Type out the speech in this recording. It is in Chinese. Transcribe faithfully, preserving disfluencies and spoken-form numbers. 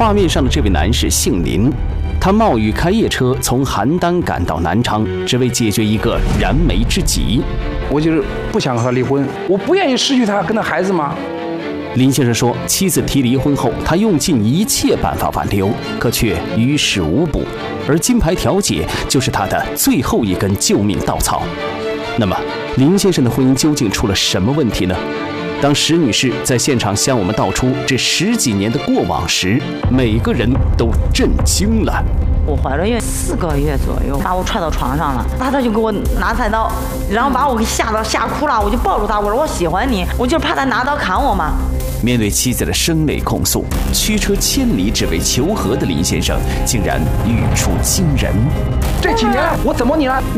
画面上的这位男士姓林，他冒雨开夜车从邯郸赶到南昌，只为解决一个燃眉之急。 我就是不想和他离婚，我不愿意失去他跟他孩子吗？ 林先生说，妻子提离婚后，他用尽一切办法挽留，可却于事无补，而金牌调解就是他的最后一根救命稻草。那么，林先生的婚姻究竟出了什么问题呢？当石女士在现场向我们道出这十几年的过往时，每个人都震惊了。 我怀了孕四个月左右，把我踹到床上了，他他就给我拿菜刀，然后把我给吓到吓哭了，我就抱住他，我说我喜欢你，我就怕他拿刀砍我嘛。 面对妻子的声泪控诉，驱车千里只为求和的林先生，竟然语出惊人。 这几年我怎么你了？